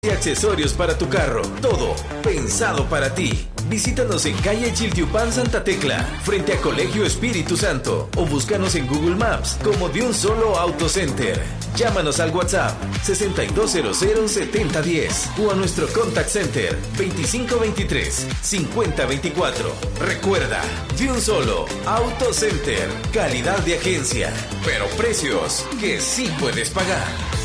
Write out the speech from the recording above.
y accesorios para tu carro. Todo pensado para ti. Visítanos en calle Chiltiupán Santa Tecla, frente a Colegio Espíritu Santo, o búscanos en Google Maps como De Un Solo Auto Center. Llámanos al WhatsApp 6200-7010 o a nuestro Contact Center 2523-5024. Recuerda, De Un Solo Auto Center. Calidad de agencia, pero precios que sí puedes pagar.